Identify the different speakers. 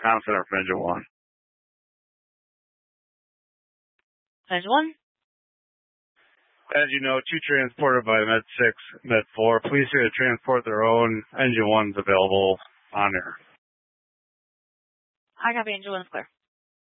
Speaker 1: com center for engine 1.
Speaker 2: Engine 1?
Speaker 1: As you know, 2 transported by Med 6, Med 4. Please here to transport their own. Engine 1's available on air.
Speaker 2: I copy. Engine 1's clear.